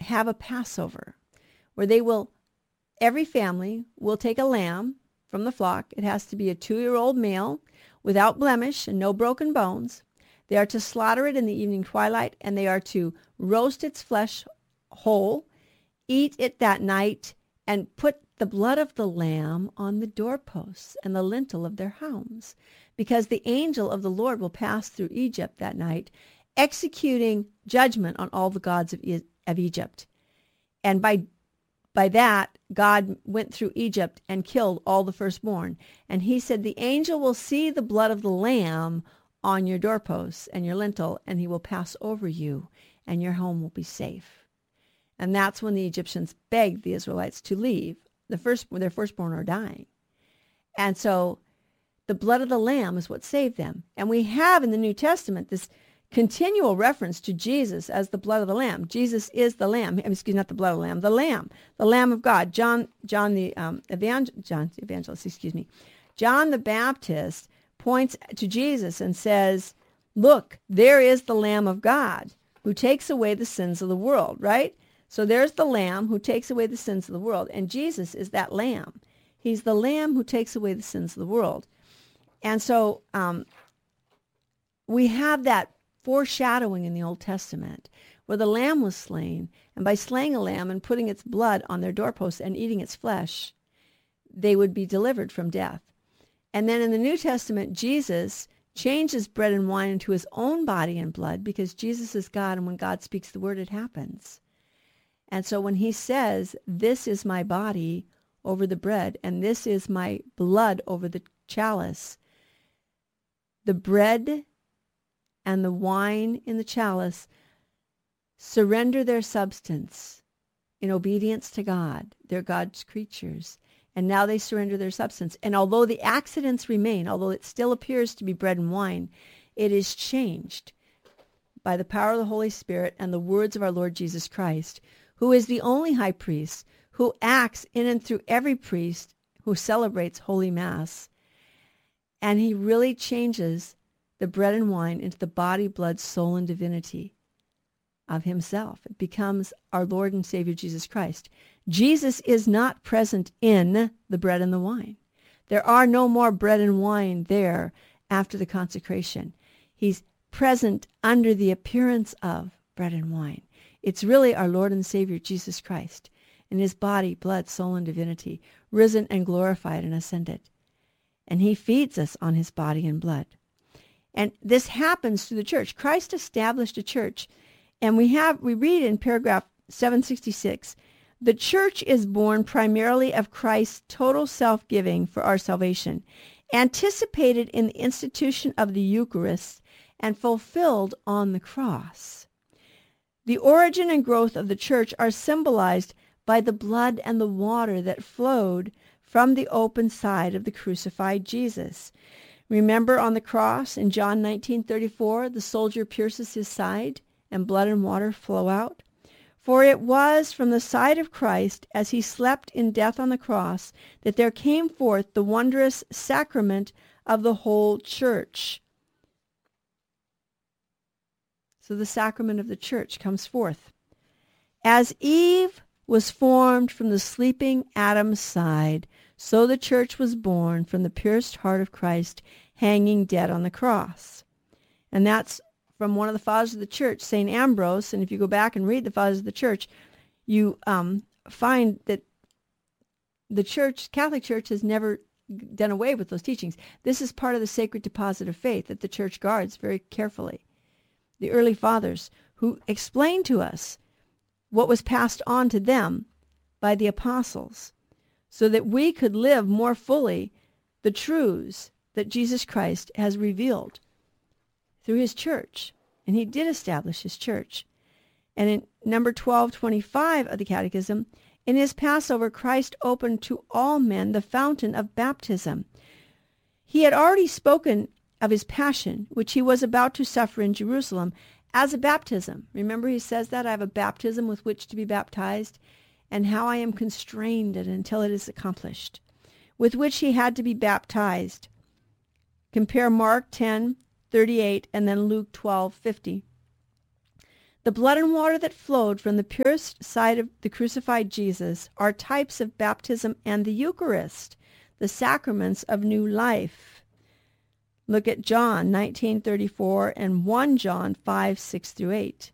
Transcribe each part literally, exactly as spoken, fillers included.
have a Passover where they will, every family will take a lamb from the flock. It has to be a two-year-old male without blemish and no broken bones. They are to slaughter it in the evening twilight, and they are to roast its flesh whole, eat it that night, and put the blood of the lamb on the doorposts and the lintel of their homes, because the angel of the Lord will pass through Egypt that night, executing judgment on all the gods of, e- of Egypt. And by by that, God went through Egypt and killed all the firstborn. And he said, the angel will see the blood of the lamb on your doorposts and your lintel, and he will pass over you, and your home will be safe. And that's when the Egyptians begged the Israelites to leave. The first, their firstborn are dying. And so the blood of the lamb is what saved them. And we have in the New Testament this continual reference to Jesus as the blood of the lamb. Jesus is the lamb. Excuse me, not the blood of the lamb, the lamb, the Lamb of God. John, John the um, evangel- John the evangelist, excuse me, John the Baptist points to Jesus and says, "Look, there is the Lamb of God who takes away the sins of the world." Right? So there's the Lamb who takes away the sins of the world, and Jesus is that Lamb. He's the Lamb who takes away the sins of the world, and so um, we have that foreshadowing in the Old Testament where the lamb was slain, and by slaying a lamb and putting its blood on their doorposts and eating its flesh, they would be delivered from death. And then in the New Testament, Jesus changes bread and wine into his own body and blood, because Jesus is God, and when God speaks the word, it happens. And so when he says, "This is my body," over the bread, and "This is my blood," over the chalice, the bread and the wine in the chalice surrender their substance in obedience to God. They're God's creatures. And now they surrender their substance. And although the accidents remain, although it still appears to be bread and wine, it is changed by the power of the Holy Spirit and the words of our Lord Jesus Christ, who is the only high priest, who acts in and through every priest who celebrates Holy Mass. And he really changes the bread and wine into the body, blood, soul, and divinity of himself. It becomes our Lord and Savior Jesus Christ. Jesus is not present in the bread and the wine. There are no more bread and wine there after the consecration. He's present under the appearance of bread and wine. It's really our Lord and Savior Jesus Christ in his body, blood, soul, and divinity, risen and glorified and ascended. And he feeds us on his body and blood. And this happens through the church. Christ established a church. And we have, we read in paragraph seven sixty-six, the church is born primarily of Christ's total self-giving for our salvation, anticipated in the institution of the Eucharist and fulfilled on the cross. The origin and growth of the church are symbolized by the blood and the water that flowed from the open side of the crucified Jesus. Remember on the cross in John nineteen thirty-four, the soldier pierces his side and blood and water flow out? For it was from the side of Christ, as he slept in death on the cross, that there came forth the wondrous sacrament of the whole church. So the sacrament of the church comes forth. As Eve was formed from the sleeping Adam's side, so the church was born from the pierced heart of Christ hanging dead on the cross. And that's from one of the fathers of the church, Saint Ambrose. And if you go back and read the fathers of the church, you um, find that the church, Catholic Church, has never done away with those teachings. This is part of the sacred deposit of faith that the church guards very carefully. The early fathers who explained to us what was passed on to them by the apostles, so that we could live more fully the truths that Jesus Christ has revealed through his church. And he did establish his church. And in number twelve twenty-five of the Catechism, in his Passover, Christ opened to all men the fountain of baptism. He had already spoken of his passion, which he was about to suffer in Jerusalem, as a baptism. Remember, he says that, I have a baptism with which to be baptized, and how I am constrained until it is accomplished, with which he had to be baptized. Compare Mark ten thirty-eight and then Luke twelve fifty. The blood and water that flowed from the purest side of the crucified Jesus are types of baptism and the Eucharist, the sacraments of new life. Look at John nineteen thirty-four and First John five, six through eight.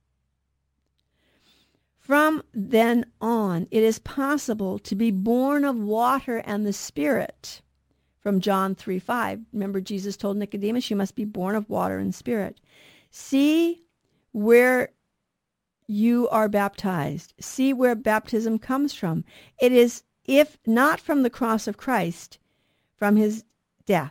From then on, it is possible to be born of water and the Spirit. From John three, five. Remember, Jesus told Nicodemus, you must be born of water and Spirit. See where you are baptized. See where baptism comes from. It is, if not from the cross of Christ, from his death.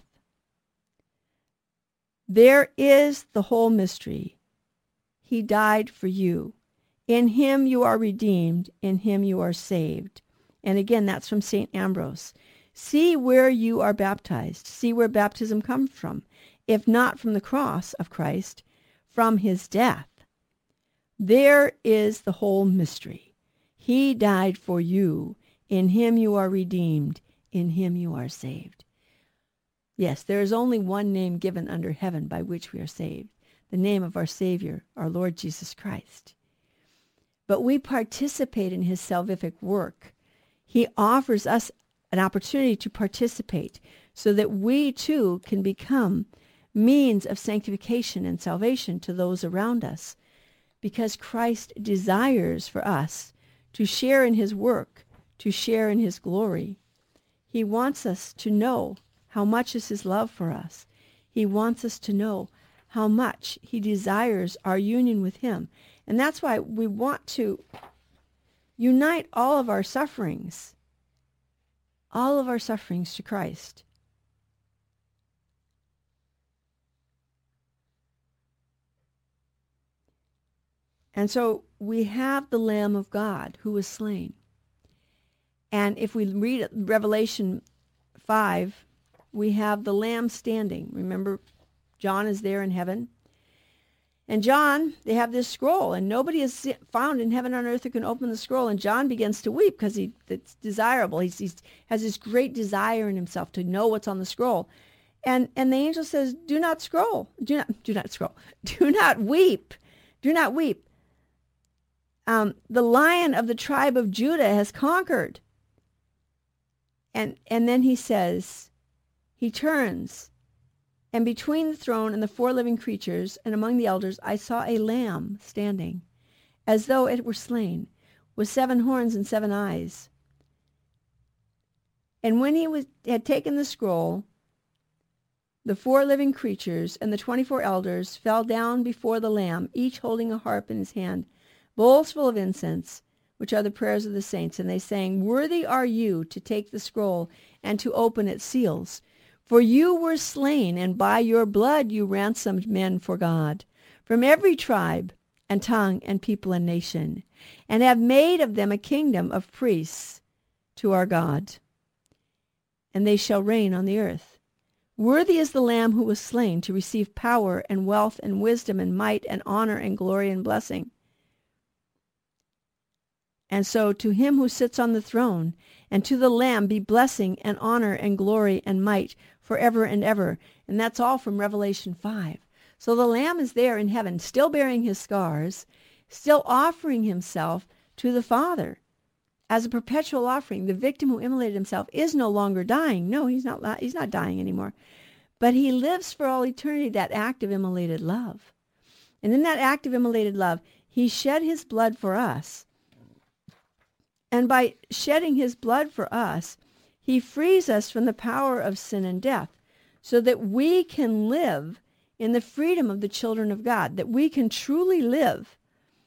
There is the whole mystery. He died for you. In him you are redeemed. In him you are saved. And again, that's from Saint Ambrose. See where you are baptized. See where baptism comes from. If not from the cross of Christ, from his death. There is the whole mystery. He died for you. In him you are redeemed. In him you are saved. Yes, there is only one name given under heaven by which we are saved, the name of our Savior, our Lord Jesus Christ. But we participate in his salvific work. He offers us an opportunity to participate so that we too can become means of sanctification and salvation to those around us, because Christ desires for us to share in his work, to share in his glory. He wants us to know how much is his love for us. He wants us to know how much he desires our union with him. And that's why we want to unite all of our sufferings, all of our sufferings to Christ. And so we have the Lamb of God who was slain. And if we read Revelation five, we have the Lamb standing. Remember, John is there in heaven. And John, they have this scroll, and nobody is found in heaven or on earth who can open the scroll. And John begins to weep because he it's desirable. He's, he's has this great desire in himself to know what's on the scroll. And and the angel says, "Do not scroll. Do not do not scroll. Do not weep. Do not weep. Um, the Lion of the tribe of Judah has conquered." And and then he says, he turns. And between the throne and the four living creatures and among the elders, I saw a lamb standing, as though it were slain, with seven horns and seven eyes. And when he was, had taken the scroll, the four living creatures and the twenty-four elders fell down before the Lamb, each holding a harp in his hand, bowls full of incense, which are the prayers of the saints. And they sang, "Worthy are you to take the scroll and to open its seals. For you were slain, and by your blood you ransomed men for God, from every tribe and tongue and people and nation, and have made of them a kingdom of priests to our God. And they shall reign on the earth. Worthy is the Lamb who was slain to receive power and wealth and wisdom and might and honor and glory and blessing." And so to him who sits on the throne and to the Lamb be blessing and honor and glory and might forever and ever. And that's all from Revelation five. So the Lamb is there in heaven, still bearing his scars, still offering himself to the Father as a perpetual offering. The victim who immolated himself is no longer dying. No, he's not, he's not dying anymore. But he lives for all eternity, that act of immolated love. And in that act of immolated love, he shed his blood for us. And by shedding his blood for us, he frees us from the power of sin and death so that we can live in the freedom of the children of God, that we can truly live.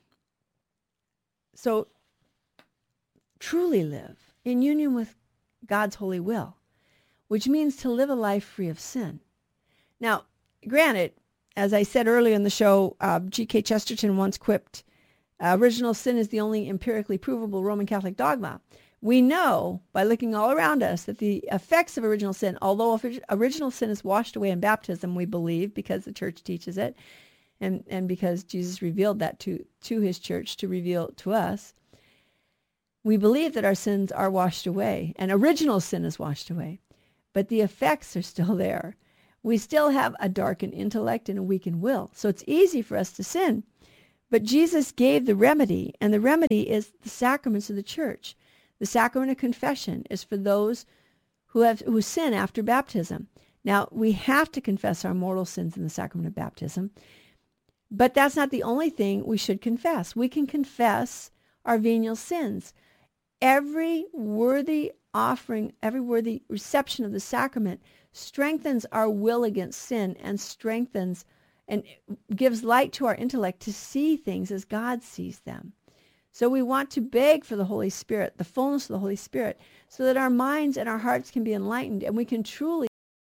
So, truly live in union with God's holy will, which means to live a life free of sin. Now, granted, as I said earlier in the show, uh, G K Chesterton once quipped, Uh, original sin is the only empirically provable Roman Catholic dogma. We know by looking all around us that the effects of original sin, although original sin is washed away in baptism, we believe, because the church teaches it, and, and because Jesus revealed that to, to his church to reveal it to us, we believe that our sins are washed away, and original sin is washed away. But the effects are still there. We still have a darkened intellect and a weakened will. So it's easy for us to sin. But Jesus gave the remedy, and the remedy is the sacraments of the church. The sacrament of confession is for those who have who sin after baptism. Now, we have to confess our mortal sins in the sacrament of baptism, but that's not the only thing we should confess. We can confess our venial sins. Every worthy offering, every worthy reception of the sacrament strengthens our will against sin and strengthens and gives light to our intellect to see things as God sees them. So we want to beg for the Holy Spirit, the fullness of the Holy Spirit, so that our minds and our hearts can be enlightened and we can truly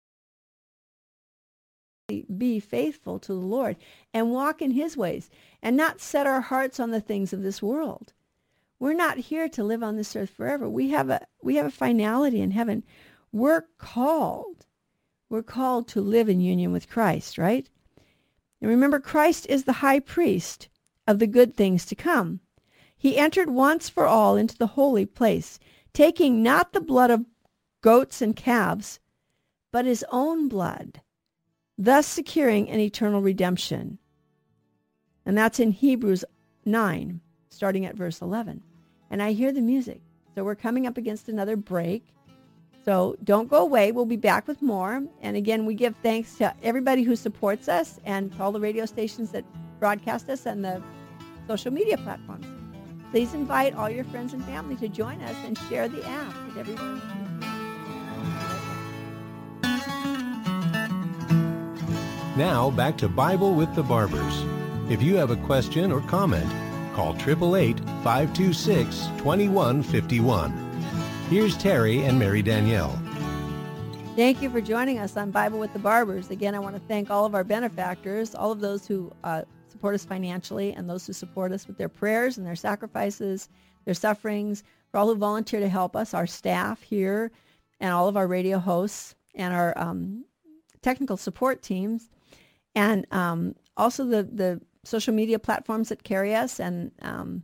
be faithful to the Lord and walk in his ways and not set our hearts on the things of this world. We're not here to live on this earth forever. We have a we have a finality in heaven. We're called. We're called to live in union with Christ, right? And remember, Christ is the high priest of the good things to come. He entered once for all into the holy place, taking not the blood of goats and calves, but his own blood, thus securing an eternal redemption. And that's in Hebrews nine, starting at verse eleven. And I hear the music. So we're coming up against another break. So don't go away. We'll be back with more. And again, we give thanks to everybody who supports us and to all the radio stations that broadcast us and the social media platforms. Please invite all your friends and family to join us and share the app with everyone. Now back to Bible with the Barbers. If you have a question or comment, call eight eight eight, five two six, two one five one. Here's Terry and Mary Danielle. Thank you for joining us on Bible with the Barbers. Again, I want to thank all of our benefactors, all of those who uh, support us financially and those who support us with their prayers and their sacrifices, their sufferings, for all who volunteer to help us, our staff here, and all of our radio hosts and our um, technical support teams, and um, also the, the social media platforms that carry us and um,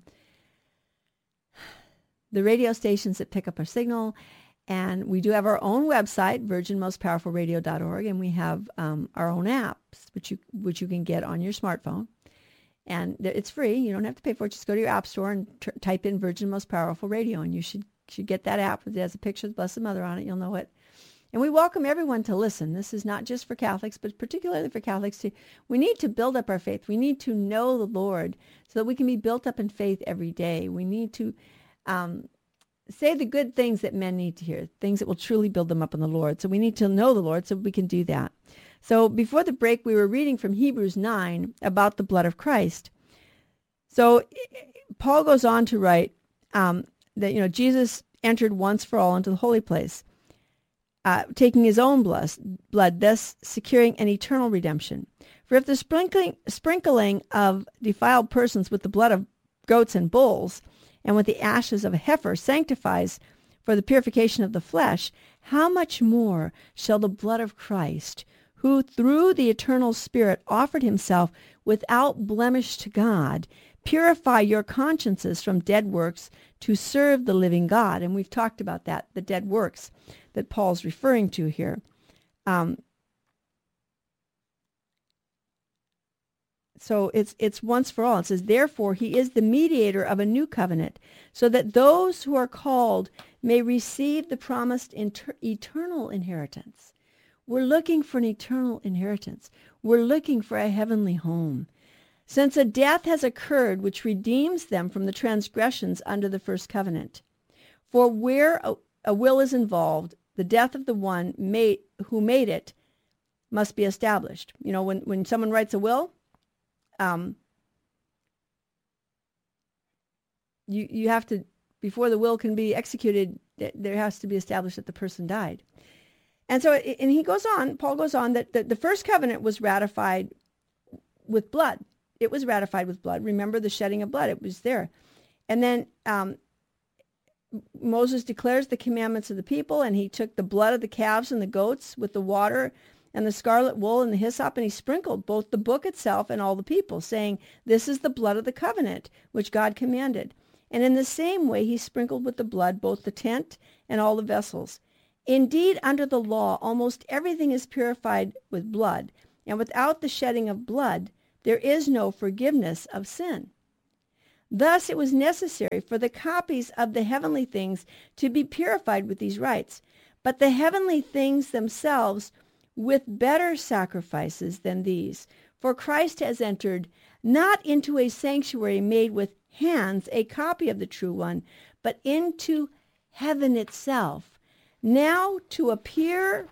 the radio stations that pick up our signal. And we do have our own website, virgin most powerful radio dot org, and we have um, our own apps, which you which you can get on your smartphone. And it's free. You don't have to pay for it. Just go to your app store and t- type in Virgin Most Powerful Radio, and you should should get that app. It has a picture of the Blessed Mother on it. You'll know it. And we welcome everyone to listen. This is not just for Catholics, but particularly for Catholics too. We need to build up our faith. We need to know the Lord so that we can be built up in faith every day. We need to um, say the good things that men need to hear, things that will truly build them up in the Lord. So we need to know the Lord so we can do that. So before the break, we were reading from Hebrews nine about the blood of Christ. So Paul goes on to write um, that, you know, Jesus entered once for all into the holy place, uh, taking his own blood, blood, thus securing an eternal redemption. For if the sprinkling, sprinkling of defiled persons with the blood of goats and bulls and with the ashes of a heifer sanctifies for the purification of the flesh, how much more shall the blood of Christ, who through the eternal Spirit offered himself without blemish to God, purify your consciences from dead works to serve the living God? And we've talked about that, the dead works that Paul's referring to here. Um, so it's it's once for all. It says, therefore, he is the mediator of a new covenant, so that those who are called may receive the promised inter- eternal inheritance. We're looking for an eternal inheritance. We're looking for a heavenly home. Since a death has occurred which redeems them from the transgressions under the first covenant. For where a, a will is involved, the death of the one made, who made it must be established. You know, when, when someone writes a will, um, you, you have to, before the will can be executed, there has to be established that the person died. And so, and he goes on, Paul goes on, that the, the first covenant was ratified with blood. It was ratified with blood. Remember the shedding of blood. It was there. And then um, Moses declares the commandments of the people, and he took the blood of the calves and the goats with the water and the scarlet wool and the hyssop, and he sprinkled both the book itself and all the people, saying, this is the blood of the covenant, which God commanded. And in the same way, he sprinkled with the blood both the tent and all the vessels. Indeed, under the law, almost everything is purified with blood, and without the shedding of blood, there is no forgiveness of sin. Thus it was necessary for the copies of the heavenly things to be purified with these rites, but the heavenly things themselves with better sacrifices than these. For Christ has entered not into a sanctuary made with hands, a copy of the true one, but into heaven itself, now to appear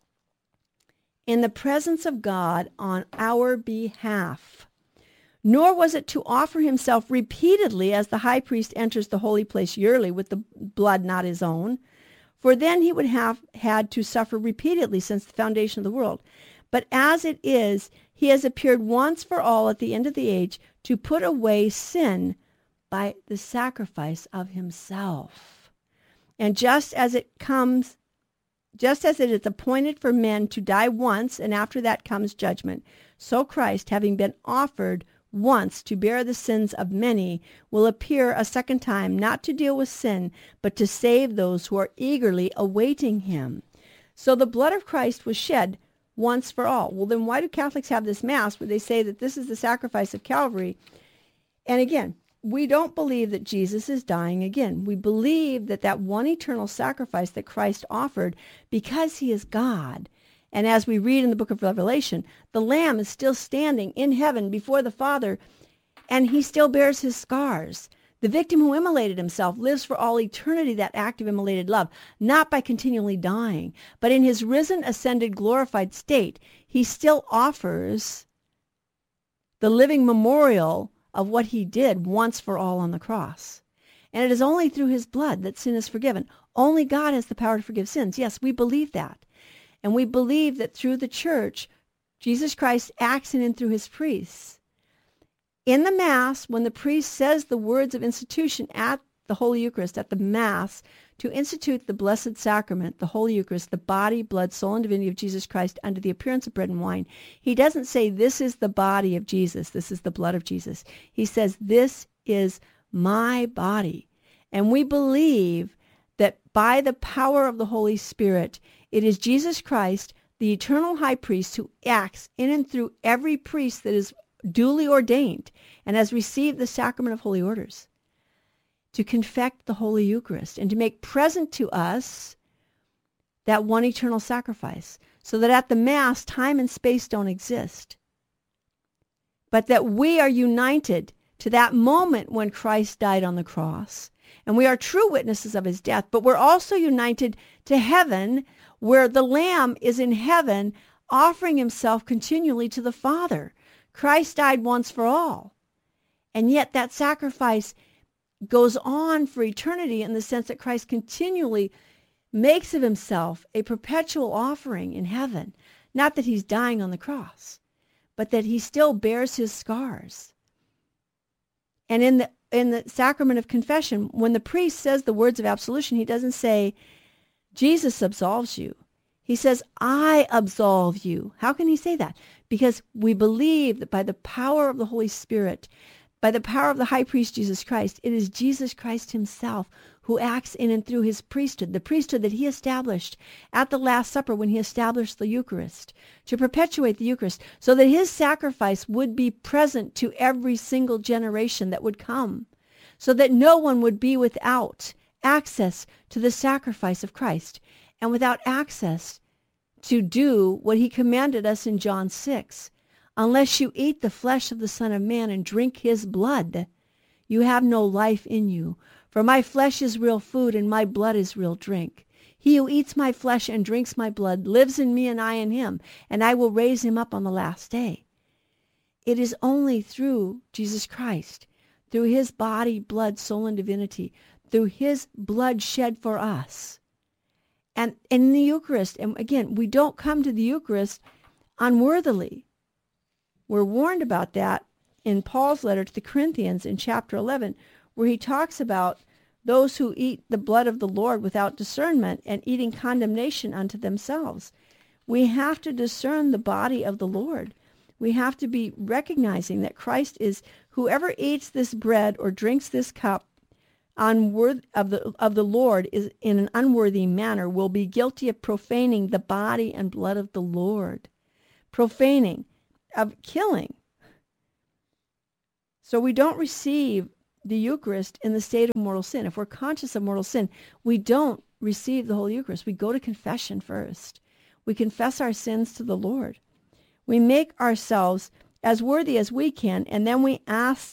in the presence of God on our behalf. Nor was it to offer himself repeatedly as the high priest enters the holy place yearly with the blood not his own, for then he would have had to suffer repeatedly since the foundation of the world. But as it is, he has appeared once for all at the end of the age to put away sin by the sacrifice of himself. And just as it comes, just as it is appointed for men to die once, and after that comes judgment, so Christ, having been offered once to bear the sins of many, will appear a second time, not to deal with sin, but to save those who are eagerly awaiting him. So the blood of Christ was shed once for all. Well, then why do Catholics have this Mass where they say that this is the sacrifice of Calvary? And again, we don't believe that Jesus is dying again. We believe that that one eternal sacrifice that Christ offered, because he is God, and as we read in the book of Revelation, the Lamb is still standing in heaven before the Father, and he still bears his scars. The victim who immolated himself lives for all eternity that act of immolated love, not by continually dying, but in his risen, ascended, glorified state, he still offers the living memorial of what he did once for all on the cross. And it is only through his blood that sin is forgiven. Only God has the power to forgive sins. Yes, we believe that. And we believe that through the church, Jesus Christ acts in and through his priests. In the Mass, when the priest says the words of institution at the Holy Eucharist, at the Mass, to institute the Blessed Sacrament, the Holy Eucharist, the body, blood, soul, and divinity of Jesus Christ under the appearance of bread and wine, he doesn't say, this is the body of Jesus, this is the blood of Jesus. He says, this is my body. And we believe that by the power of the Holy Spirit, it is Jesus Christ, the eternal high priest, who acts in and through every priest that is duly ordained and has received the sacrament of holy orders, to confect the Holy Eucharist and to make present to us that one eternal sacrifice, so that at the Mass, time and space don't exist, but that we are united to that moment when Christ died on the cross, and we are true witnesses of his death, but we're also united to heaven, where the Lamb is in heaven offering himself continually to the Father. Christ died once for all, and yet that sacrifice goes on for eternity in the sense that Christ continually makes of himself a perpetual offering in heaven. Not that he's dying on the cross, but that he still bears his scars. And in the in the sacrament of confession, when the priest says the words of absolution, he doesn't say, Jesus absolves you. He says, I absolve you. How can he say that? Because we believe that by the power of the Holy Spirit, by the power of the high priest Jesus Christ, it is Jesus Christ himself who acts in and through his priesthood, the priesthood that he established at the Last Supper when he established the Eucharist, to perpetuate the Eucharist, so that his sacrifice would be present to every single generation that would come, so that no one would be without access to the sacrifice of Christ, and without access to do what he commanded us in John six. Unless you eat the flesh of the Son of Man and drink his blood, you have no life in you. For my flesh is real food, and my blood is real drink. He who eats my flesh and drinks my blood lives in me, and I in him, and I will raise him up on the last day. It is only through Jesus Christ, through his body, blood, soul, and divinity, through his blood shed for us. And in the Eucharist, and again, we don't come to the Eucharist unworthily. We're warned about that in Paul's letter to the Corinthians in chapter eleven, where he talks about those who eat the blood of the Lord without discernment and eating condemnation unto themselves. We have to discern the body of the Lord. We have to be recognizing that Christ is, whoever eats this bread or drinks this cup unworthy of the of the Lord is in an unworthy manner, will be guilty of profaning the body and blood of the Lord. Profaning, of killing. So we don't receive the Eucharist in the state of mortal sin. If we're conscious of mortal sin, we don't receive the Holy Eucharist. We go to confession first. We confess our sins to the Lord. We make ourselves as worthy as we can, and then we ask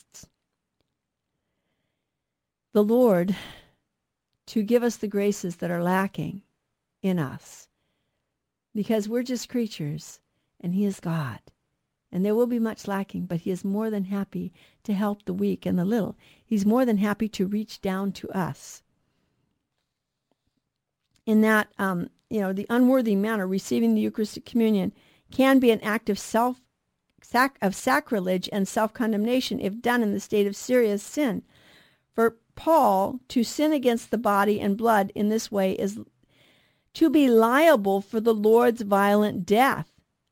the Lord to give us the graces that are lacking in us, because we're just creatures and he is God. And there will be much lacking, but he is more than happy to help the weak and the little. He's more than happy to reach down to us. In that, um, you know, the unworthy manner, receiving the Eucharistic communion can be an act of self, sac, of sacrilege and self-condemnation if done in the state of serious sin. For Paul, to sin against the body and blood in this way is to be liable for the Lord's violent death.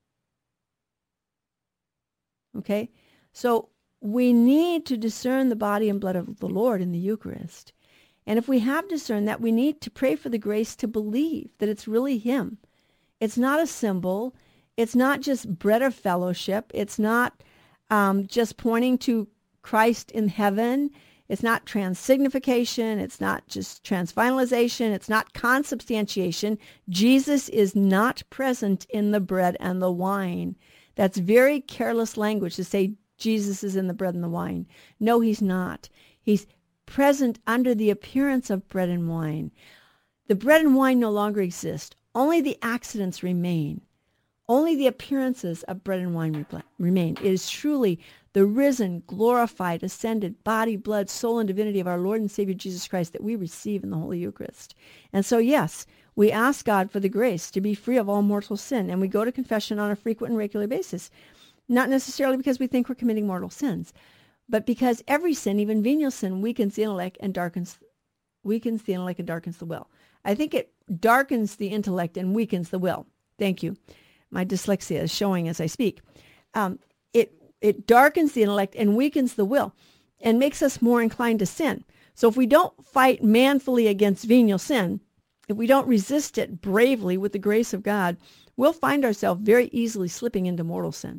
Okay? So we need to discern the body and blood of the Lord in the Eucharist. And if we have discerned that, we need to pray for the grace to believe that it's really him. It's not a symbol. It's not just bread of fellowship. It's not um, just pointing to Christ in heaven. It's not transsignification. It's not just transfinalization. It's not consubstantiation. Jesus is not present in the bread and the wine. That's very careless language to say Jesus is in the bread and the wine. No, he's not. He's present under the appearance of bread and wine. The bread and wine no longer exist. Only the accidents remain. Only the appearances of bread and wine remain. It is truly the risen, glorified, ascended body, blood, soul, and divinity of our Lord and Savior Jesus Christ that we receive in the Holy Eucharist. And so, yes, we ask God for the grace to be free of all mortal sin, and we go to confession on a frequent and regular basis. Not necessarily because we think we're committing mortal sins, but because every sin, even venial sin, weakens the intellect and darkens, weakens the intellect and darkens the will. I think it darkens the intellect and weakens the will. Thank you. My dyslexia is showing as I speak. Um, it it darkens the intellect and weakens the will and makes us more inclined to sin. So if we don't fight manfully against venial sin, if we don't resist it bravely with the grace of God, we'll find ourselves very easily slipping into mortal sin.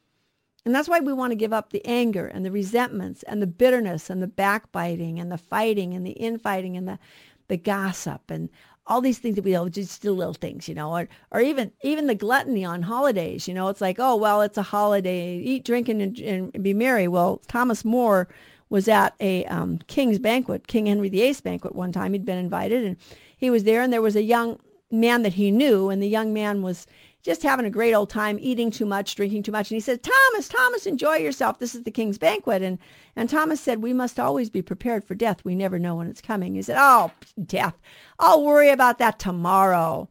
And that's why we want to give up the anger and the resentments and the bitterness and the backbiting and the fighting and the infighting and the, the gossip and all these things that we do, just do little things, you know, or, or even even the gluttony on holidays. You know, it's like, oh, well, it's a holiday, eat, drink, and, and be merry. Well, Thomas More was at a um, king's banquet, King Henry the Eighth's banquet one time. He'd been invited, and he was there, and there was a young man that he knew, and the young man was just having a great old time, eating too much, drinking too much. And he said, Thomas, Thomas, enjoy yourself. This is the king's banquet. And and Thomas said, we must always be prepared for death. We never know when it's coming. He said, oh, death. I'll worry about that tomorrow.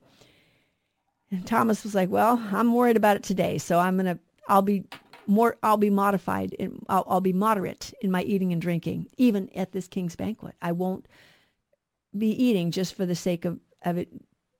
And Thomas was like, well, I'm worried about it today. So I'm going to, I'll be more, I'll be modified. In, I'll, I'll be moderate in my eating and drinking, even at this king's banquet. I won't be eating just for the sake of, of it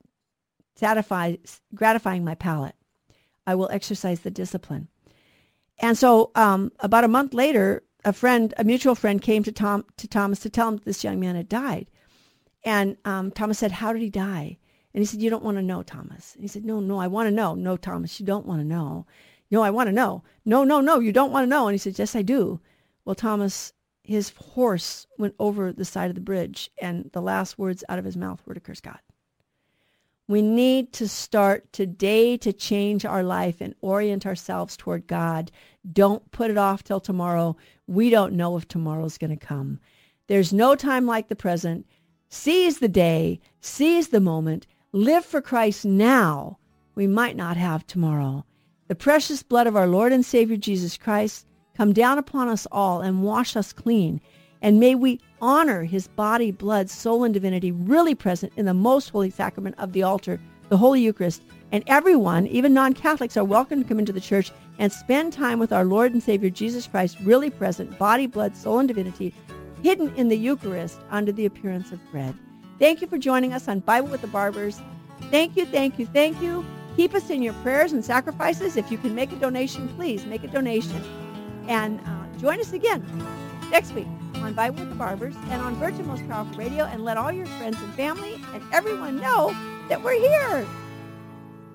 satisfy, gratifying my palate. I will exercise the discipline. And so um, about a month later, a friend, a mutual friend came to Tom to Thomas to tell him that this young man had died. And um, Thomas said, how did he die? And he said, you don't want to know, Thomas. And he said, no, no, I want to know. No, Thomas, you don't want to know. No, I want to know. No, no, no, you don't want to know. And he said, yes, I do. Well, Thomas, his horse went over the side of the bridge, and the last words out of his mouth were to curse God. We need to start today to change our life and orient ourselves toward God. Don't put it off till tomorrow. We don't know if tomorrow's going to come. There's no time like the present. Seize the day. Seize the moment. Live for Christ now. We might not have tomorrow. The precious blood of our Lord and Savior Jesus Christ come down upon us all and wash us clean. And may we honor his body, blood, soul, and divinity really present in the most holy sacrament of the altar, the Holy Eucharist. And everyone, even non-Catholics, are welcome to come into the church and spend time with our Lord and Savior Jesus Christ, really present, body, blood, soul, and divinity, hidden in the Eucharist under the appearance of bread. Thank you for joining us on Bible with the Barbers. Thank you, thank you, thank you. Keep us in your prayers and sacrifices. If you can make a donation, please make a donation. And uh, join us again next week on Bible with the Barbers and on Virgin Most Powerful Radio, and let all your friends and family and everyone know that we're here.